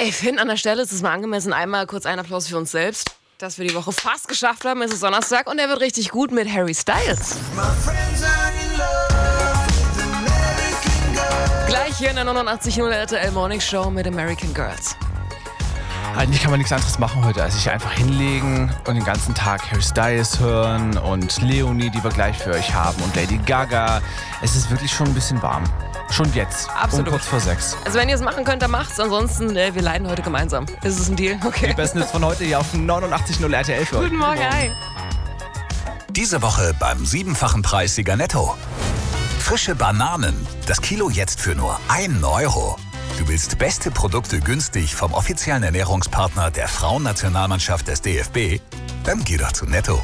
Ich finde, an der Stelle ist es mal angemessen, einmal kurz einen Applaus für uns selbst, dass wir die Woche fast geschafft haben. Es ist Donnerstag und er wird richtig gut mit Harry Styles. Gleich hier in der 89.0 RTL Morning Show mit American Girls. Eigentlich kann man nichts anderes machen heute, als sich einfach hinlegen und den ganzen Tag Harry Styles hören und Leonie, die wir gleich für euch haben, und Lady Gaga. Es ist wirklich schon ein bisschen warm. Schon jetzt. Absolut. Um kurz vor 6. Also wenn ihr es machen könnt, dann macht's. Ansonsten, wir leiden heute gemeinsam. Ist es ein Deal? Okay. Die besten Hits von heute hier auf 89.0 RTL für euch. Guten Morgen, hi. Diese Woche beim 7-fachen Preissieger Netto. Frische Bananen. Das Kilo jetzt für nur 1 Euro. Du willst beste Produkte günstig vom offiziellen Ernährungspartner der Frauennationalmannschaft des DFB? Dann geh doch zu Netto.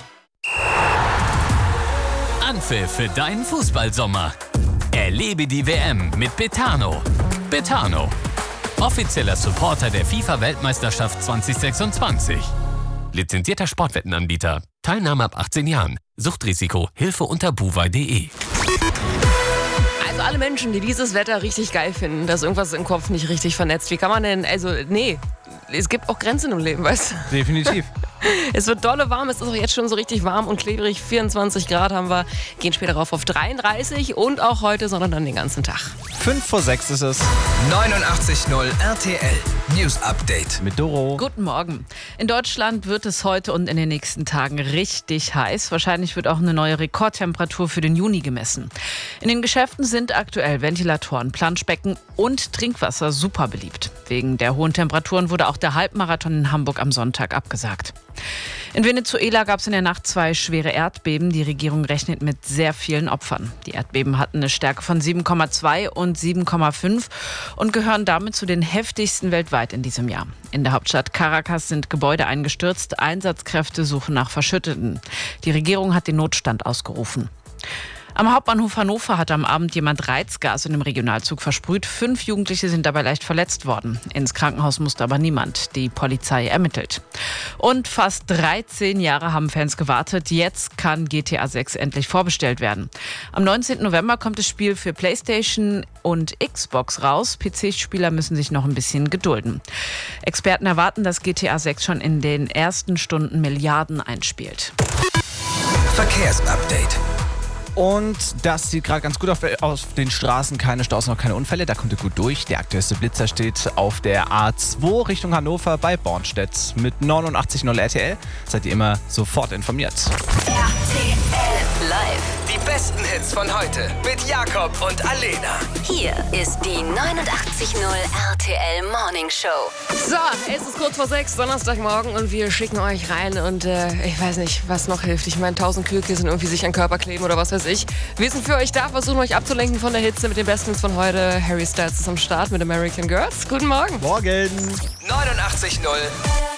Anpfiff für deinen Fußballsommer. Erlebe die WM mit Betano. Betano, offizieller Supporter der FIFA-Weltmeisterschaft 2026. Lizenzierter Sportwettenanbieter. Teilnahme ab 18 Jahren. Suchtrisiko. Hilfe unter buwei.de. Also alle Menschen, die dieses Wetter richtig geil finden, dass irgendwas im Kopf nicht richtig vernetzt. Wie kann man denn, es gibt auch Grenzen im Leben, weißt du? Definitiv. Es wird dolle warm, es ist auch jetzt schon so richtig warm und klebrig. 24 Grad haben wir, gehen später rauf auf 33 und auch heute, sondern dann den ganzen Tag. 5 vor 6 ist es. 89.0 RTL News Update. Mit Doro. Guten Morgen. In Deutschland wird es heute und in den nächsten Tagen richtig heiß. Wahrscheinlich wird auch eine neue Rekordtemperatur für den Juni gemessen. In den Geschäften sind aktuell Ventilatoren, Planschbecken und Trinkwasser super beliebt. Wegen der hohen Temperaturen wurde auch der Halbmarathon in Hamburg am Sonntag abgesagt. In Venezuela gab es in der Nacht 2 schwere Erdbeben. Die Regierung rechnet mit sehr vielen Opfern. Die Erdbeben hatten eine Stärke von 7,2 und 7,5 und gehören damit zu den heftigsten weltweit in diesem Jahr. In der Hauptstadt Caracas sind Gebäude eingestürzt. Einsatzkräfte suchen nach Verschütteten. Die Regierung hat den Notstand ausgerufen. Am Hauptbahnhof Hannover hat am Abend jemand Reizgas in einem Regionalzug versprüht. 5 Jugendliche sind dabei leicht verletzt worden. Ins Krankenhaus musste aber niemand. Die Polizei ermittelt. Und fast 13 Jahre haben Fans gewartet. Jetzt kann GTA 6 endlich vorbestellt werden. Am 19. November kommt das Spiel für PlayStation und Xbox raus. PC-Spieler müssen sich noch ein bisschen gedulden. Experten erwarten, dass GTA 6 schon in den ersten Stunden Milliarden einspielt. Verkehrsupdate. Und das sieht gerade ganz gut auf den Straßen. Keine Staus, noch keine Unfälle. Da kommt ihr gut durch. Der aktuellste Blitzer steht auf der A2 Richtung Hannover bei Bornstedt. Mit 89.0 RTL seid ihr immer sofort informiert. RTL Live. Die besten Hits von heute mit Jakob und Alena. Hier ist die 89.0 RTL Morning Show. So, es ist kurz vor 6, Donnerstagmorgen und wir schicken euch rein und ich weiß nicht, was noch hilft. Ich meine, 1000 Kühlkissen irgendwie sich an den Körper kleben oder was weiß ich. Wir sind für euch da, versuchen euch abzulenken von der Hitze mit den besten Hits von heute. Harry Styles ist am Start mit American Girls. Guten Morgen. Morgen. 89.0